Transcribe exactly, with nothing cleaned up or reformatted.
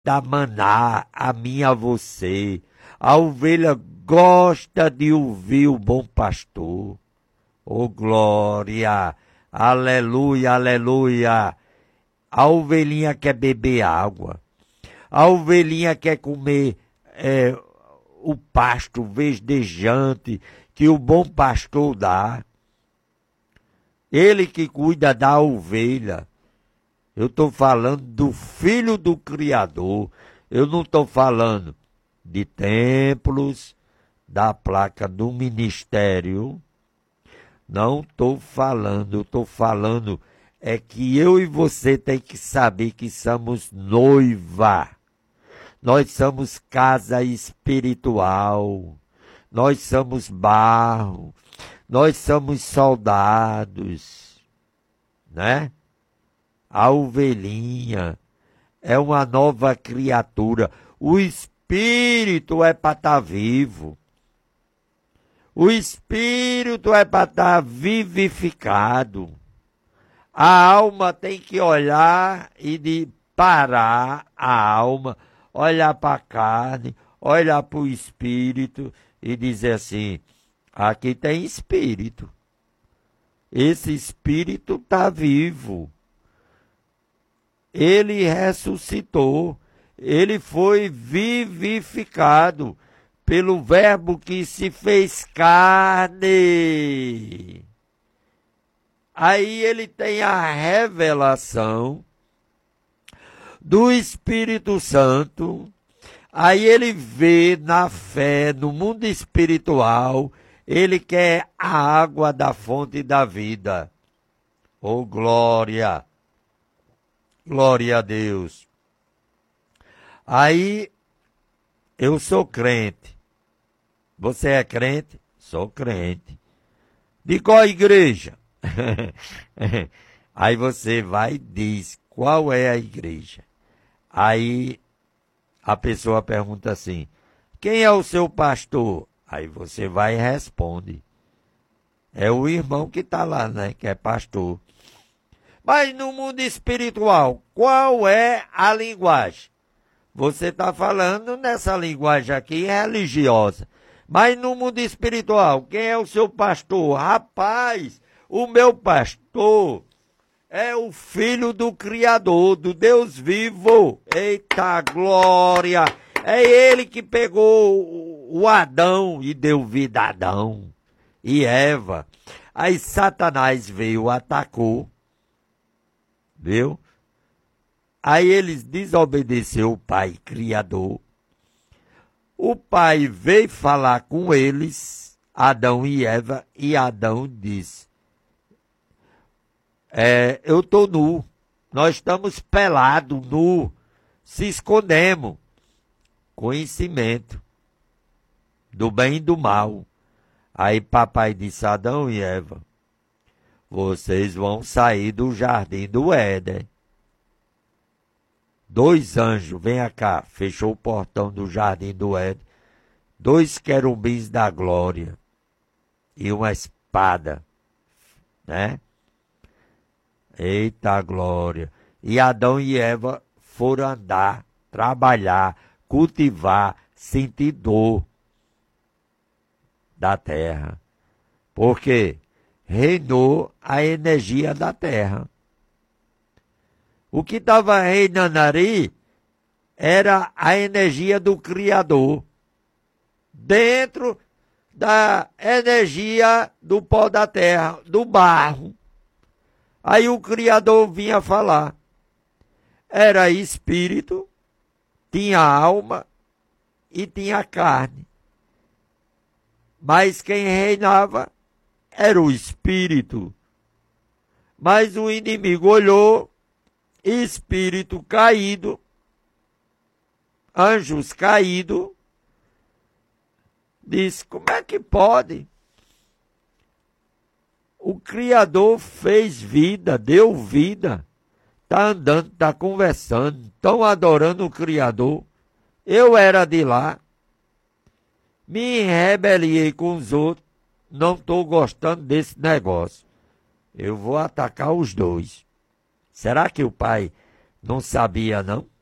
dá maná a mim e a você. A ovelha gosta de ouvir o bom pastor. Oh, glória! Aleluia, aleluia! A ovelhinha quer beber água. A ovelhinha quer comer é, o pasto verdejante que o bom pastor dá. Ele que cuida da ovelha. Eu estou falando do Filho do Criador. Eu não estou falando de templos, da placa do ministério. Não estou falando, eu estou falando é que eu e você tem que saber que somos noiva. Nós somos casa espiritual. Nós somos barro. Nós somos soldados, né? A ovelhinha é uma nova criatura. O espírito é para estar vivo. O espírito é para estar vivificado. A alma tem que olhar e de parar a alma, olhar para a carne, olhar para o espírito e dizer assim, aqui tem espírito. Esse espírito está vivo. Ele ressuscitou. Ele foi vivificado pelo verbo que se fez carne. Aí ele tem a revelação do Espírito Santo. Aí ele vê na fé, no mundo espiritual, ele quer a água da fonte da vida. Oh, glória! Glória a Deus! Aí, eu sou crente. Você é crente? Sou crente. De qual igreja? Aí você vai e diz qual é a igreja. Aí a pessoa pergunta assim, quem é o seu pastor? Aí você vai e responde. É o irmão que está lá, né? Que é pastor. Mas no mundo espiritual, qual é a linguagem? Você está falando nessa linguagem aqui religiosa. Mas no mundo espiritual, quem é o seu pastor? Rapaz, o meu pastor é o Filho do Criador, do Deus vivo. Eita glória! É ele que pegou o Adão e deu vida a Adão e Eva. Aí Satanás veio, atacou. Viu? Aí eles desobedeceram o Pai Criador. O Pai veio falar com eles, Adão e Eva, e Adão disse, é, eu estou nu, nós estamos pelados, nu, se escondemos. Conhecimento do bem e do mal. Aí papai disse, Adão e Eva, vocês vão sair do jardim do Éden. Dois anjos, venha cá, fechou o portão do jardim do Éden. Dois querubins da glória e uma espada, né? Eita glória! E Adão e Eva foram andar, trabalhar, cultivar, sentir dor da terra. Porque reinou a energia da terra. O que estava reinando ali era a energia do Criador. Dentro da energia do pó da terra, do barro. Aí o Criador vinha falar. Era espírito, tinha alma e tinha carne. Mas quem reinava era o espírito. Mas o inimigo olhou, espírito caído, anjos caídos, disse, como é que pode? O Criador fez vida, deu vida, está andando, está conversando, estão adorando o Criador. Eu era de lá, me rebeliei com os outros, não estou gostando desse negócio. Eu vou atacar os dois. Será que o pai não sabia, não?